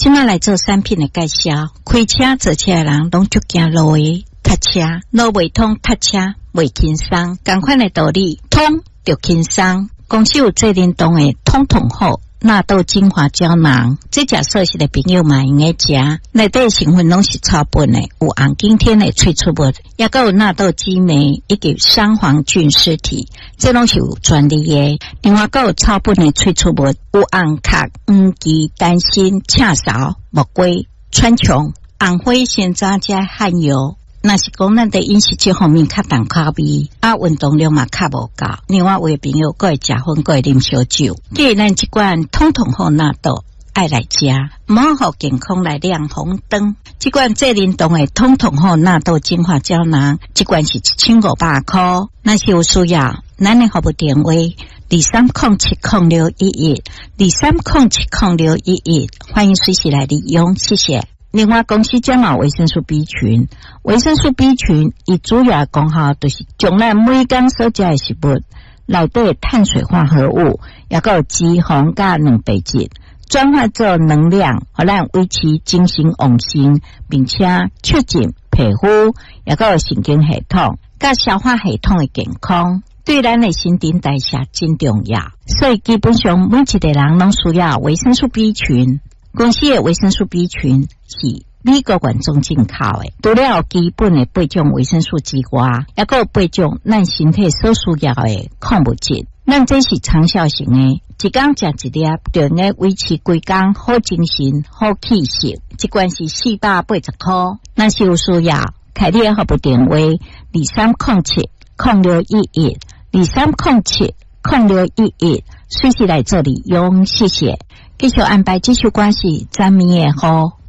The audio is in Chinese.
今仔来做产品的介绍。开车坐车的人拢足惊路的塞车，路袂通塞车袂轻松，同款的道理，通就轻松。公司有最灵动的通通好纳豆精华胶囊，这食素食的朋友嘛用个食，内底成分拢是草本的，有红景天的萃取物，也有纳豆激酶以及三黄菌尸体，这拢是有专利的。另外还有草本的萃取物，有红壳、黄芪、丹心、赤芍、木瓜、川穹、红花、鲜榨加汗油。那是讲咱在饮食这方面较重口味，运动量嘛较无够。另外有的朋友还会食薰，还会啉烧酒。既然咱这款通通好纳豆爱来食，唔好互健康来亮红灯。这款最灵动的通通好纳豆精华胶囊，这款是1500块。那是有需要，咱的服务电话23070611，23070611，欢迎随时来利用，谢谢。另外，公司将有维生素 B 群，维生素 B 群伊主要功效就是将咱每天所食的食物内底的碳水化合物，也有脂肪甲蛋白质，转化做能量，互咱维持精神旺盛，并且促进皮肤，也有神经系统甲消化系统的健康，对咱的新陈代谢真重要。所以基本上每一个人拢需要维生素 B 群。公司的维生素 B 群是美国原装进口的，除了有基本的8种维生素之外，也有8种咱身体所需要的矿物质。咱这是长效型的，一天食一粒，就能够维持规天好精神、好气色。这罐是480块，咱是有需要，开你的服务电话23070611，23070611，随时来这里用，谢谢。继续安排这首歌是詹米的好。